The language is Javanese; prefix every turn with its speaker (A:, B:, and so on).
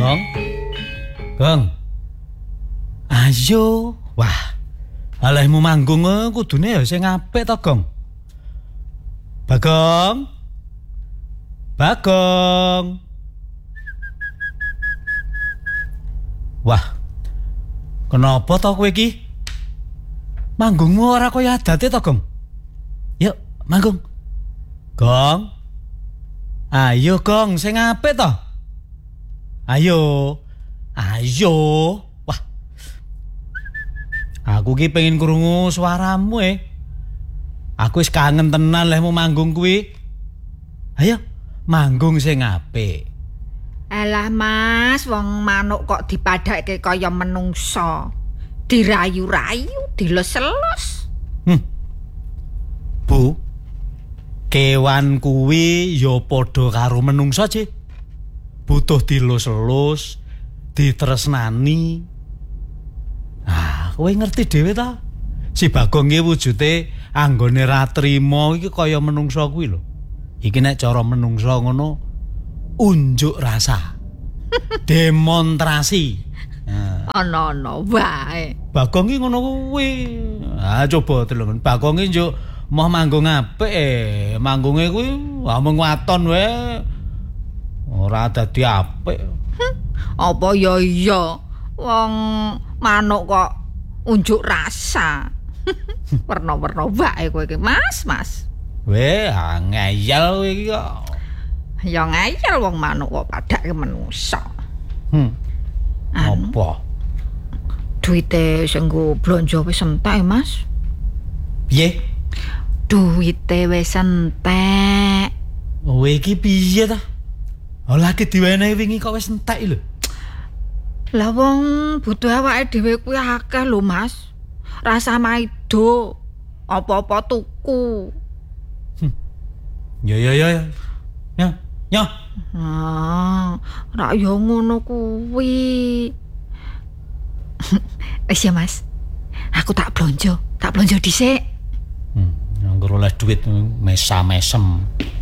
A: Gong. Gong. Ayo. Wah. Alehmu manggung kudune ya sing apik to, Gong. Bagong. Bagong. Wah. Kenapa to kowe iki? Manggungmu ora kaya adate to, Gong? Yuk, manggung. Gong. Ayo, Gong, sing apik to? Ayo. Ayo. Wah. Aku ki pengen krungu suaramu Aku wis kangen tenan lehmu manggung kuwi. Ayo, manggung sing apik.
B: Alah Mas, wong manuk kok dipadhake kaya menungsa. Dirayu-rayu, dilus-elus.
A: Bu, kewan kuwi ya padha karo menungsa, Ci. Butuh dilus-elus, ditresnani. Ah, kowe ngerti dhewe ta? Si Bagong iki wujude anggone ra trima iki kaya menungsa kuwi lho. Iki nek cara menungsa ngono unjuk rasa. Demonstrasi.
B: Ana-ana wae.
A: Bagong iki ngono kuwi. Ah coba delok. Bagong iki njuk moh manggung apik manggunge kuwi amung waton wae. Ora dadi apik.
B: Apa ya iya wong manuk kok unjuk rasa. Werna-werna wae kowe iki, Mas.
A: Weh, ngeyel kowe iki kok.
B: Ya ngeyel wong manuk kok padhake menungsa.
A: Apa?
B: Duite sing nggo blanja wis entek, Mas.
A: Piye?
B: Duite wis entek.
A: Kowe iki piye ta? Lagi diwenehi wingi kok wis entek lho.
B: Lah wong butuh awake dhewe kuwi akeh lho, Mas. Rasa maido, apa-apa tuku.
A: Ya. Ya.
B: Ra yo ngono kuwi. Wis ya, Mas. Aku tak blonjo dhisik.
A: Anggur oleh duit mesam-mesem.